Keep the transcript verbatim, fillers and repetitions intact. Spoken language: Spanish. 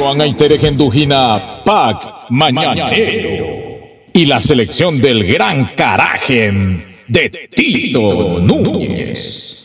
Juan Aiteregendujina, Pac Mañanero. Y la selección del gran Carajen de Tito Núñez.